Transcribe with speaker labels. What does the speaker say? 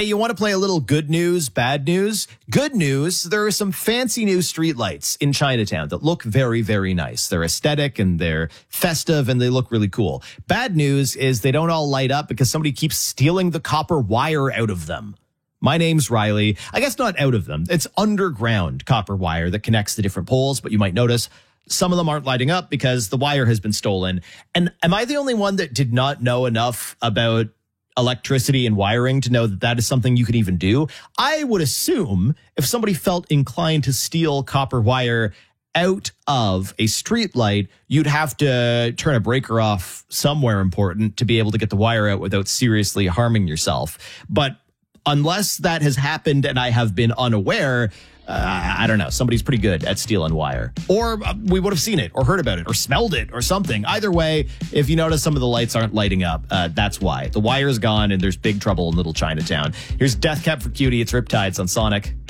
Speaker 1: Hey, you want to play a little good news, bad news? Good news, there are some fancy new streetlights in Chinatown that look very, very nice. They're aesthetic and they're festive and they look really cool. Bad news is they don't all light up because somebody keeps stealing the copper wire out of them. My name's Riley. I guess not out of them. It's underground copper wire that connects the different poles, but you might notice some of them aren't lighting up because the wire has been stolen. And am I the only one that did not know enough about electricity and wiring to know that that is something you can even do? I would assume if somebody felt inclined to steal copper wire out of a street light, you'd have to turn a breaker off somewhere important to be able to get the wire out without seriously harming yourself. But unless that has happened and I have been unaware, I don't know. Somebody's pretty good at stealing wire. Or we would have seen it or heard about it or smelled it or something. Either way, if you notice some of the lights aren't lighting up, that's why. The wire is gone and there's big trouble in Little Chinatown. Here's Death Cab for Cutie. It's Riptides on Sonic.